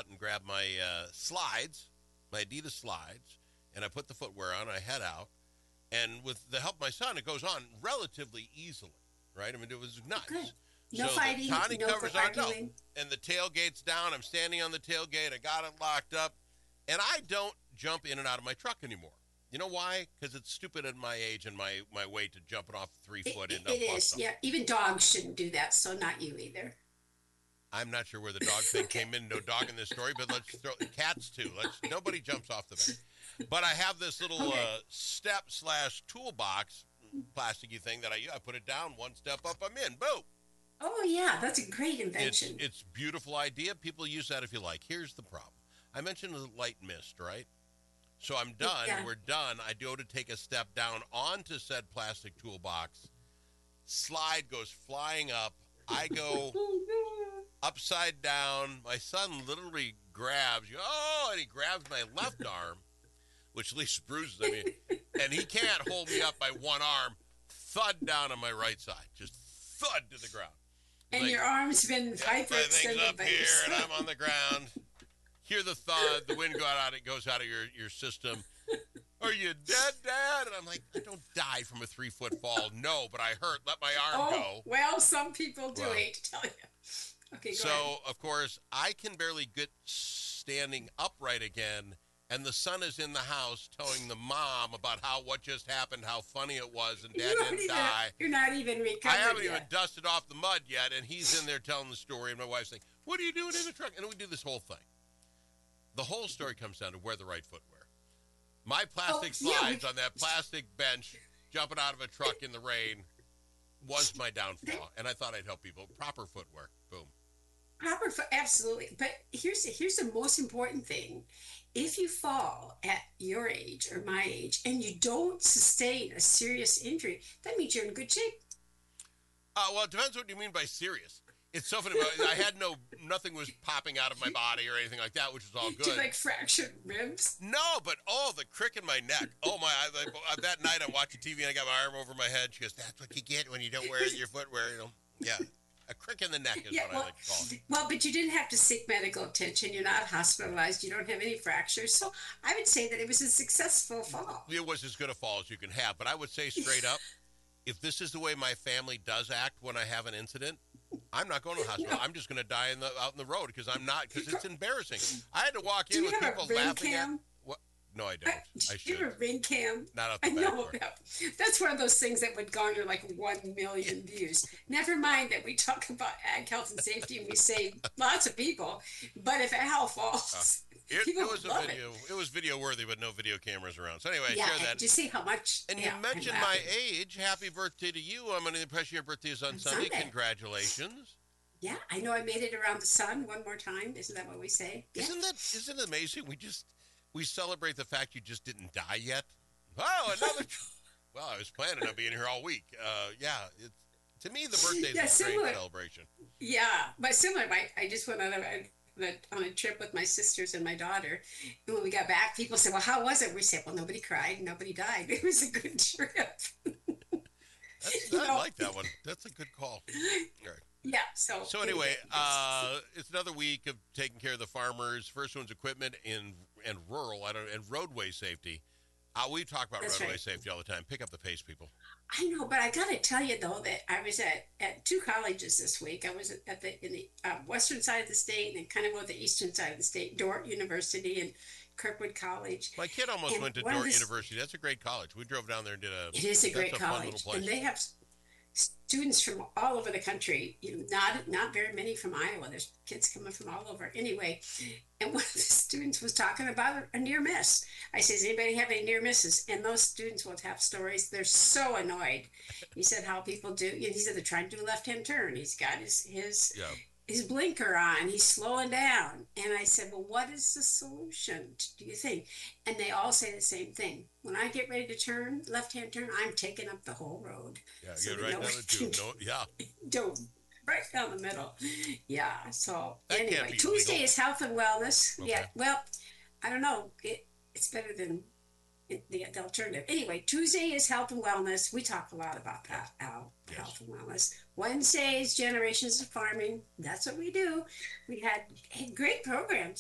out and grab my slides, my Adidas slides, and I put the footwear on. I head out, and with the help of my son, it goes on relatively easily, right? I mean, it was nice. Good. So No fighting, Connie no covers on, no, arguing. and the tailgate's down. I'm standing on the tailgate. I got it locked up, and I don't jump in and out of my truck anymore. You know why? Because it's stupid at my age and my weight to jumping off 3 foot into a It bus is, stop. yeah. Even dogs shouldn't do that, so not you either. I'm not sure where the dog thing came in. No dog in this story, but let's throw cats too. Nobody jumps off the bed. But I have this little step/toolbox plasticky thing that I put it down, one step up, I'm in. Boom. Oh, yeah, that's a great invention. It's a beautiful idea. People use that if you like. Here's the problem. I mentioned the light mist, right? So I'm done. Yeah. We're done. I go to take a step down onto said plastic toolbox. Slide goes flying up. I go upside down. My son literally grabs you. Oh, and he grabs my left arm, which at least bruises me. And he can't hold me up by one arm. Thud down on my right side. Just thud to the ground. And like, your arm's been my thing's hyperextended up by here, your and I'm on the ground. Hear the thud. The wind goes out of your system. Are you dead, Dad? And I'm like, I don't die from a 3-foot fall. No, but I hurt. Let my arm go. Well, some people do. Well, Hate to tell you. Okay, go ahead. So, of course, I can barely get standing upright again, and the son is in the house telling the mom about what just happened, how funny it was, and Dad didn't die. You're not even recovered I haven't yet. even dusted off the mud yet, and he's in there telling the story, and my wife's saying, what are you doing in the truck? And we do this whole thing. The whole story comes down to wear the right footwear. My plastic slides on that plastic bench, jumping out of a truck in the rain, was my downfall, and I thought I'd help people. Proper footwear. Boom. Absolutely. But here's the most important thing. If you fall at your age or my age and you don't sustain a serious injury, that means you're in good shape. Well, it depends what you mean by serious. It's so funny. I had nothing was popping out of my body or anything like that, which was all good. Do you like fractured ribs? No, but the crick in my neck. Oh my! That night I'm watching TV and I got my arm over my head. She goes, "That's what you get when you don't wear your footwear." You know? Yeah, a crick in the neck is what I like to call it. Well, but you didn't have to seek medical attention. You're not hospitalized. You don't have any fractures. So I would say that it was a successful fall. It was as good a fall as you can have. But I would say straight up, if this is the way my family does act when I have an incident, I'm not going to the hospital. No. I'm just going to die out in the road because it's embarrassing. I had to walk in with people laughing at. What? No, I don't. I should. Do you have a ring cam? Not out the back know door. That's one of those things that would garner like 1 million views. Never mind that we talk about ag health and safety and we save lots of people. But if a owl falls, it was a video. It was video worthy, but no video cameras around. So anyway, yeah, share that. Do you see how much? And you mentioned my age. Happy birthday to you. I'm under the impression your birthday is on Sunday. Congratulations. Yeah, I know I made it around the sun one more time. Isn't that what we say? Yeah. Isn't it amazing? We celebrate the fact you just didn't die yet. Oh, another. Well, I was planning on being here all week. To me, the birthday is a great celebration. Yeah, but similar. I just went on a trip with my sisters and my daughter. And when we got back, people said, well, how was it? We said, well, nobody cried. Nobody died. It was a good trip. I like that one. That's a good call. All right. Yeah. So anyway, it's another week of taking care of the farmers. First one's equipment and rural and roadway safety. We talk about roadway safety all the time. Pick up the pace, people. I know, but I got to tell you though that I was at 2 colleges this week. I was in the western side of the state and kind of on the eastern side of the state, Dordt University and Kirkwood College. My kid almost went to Dordt University. That's a great college. We drove down there and did a. It is a great college, and they have students from all over the country. Not very many from Iowa. There's kids coming from all over. Anyway, and one of the students was talking about a near miss. I said, "Does anybody have any near misses?" And those students will have stories. They're so annoyed. He said how people do. He said they're trying to do a left-hand turn. He's got his blinker on. He's slowing down. And I said, well, what is the solution, do you think? And they all say the same thing. When I get ready to turn, left-hand turn, I'm taking up the whole road. Yeah, so get right down the tube. Don't. Right down the middle. Yeah, so that anyway, Tuesday is health and wellness. Okay. Yeah, well, I don't know. It's better than the alternative. Anyway, Tuesday is health and wellness. We talk a lot about that, health and wellness. Wednesday is generations of farming. That's what we do. We had great programs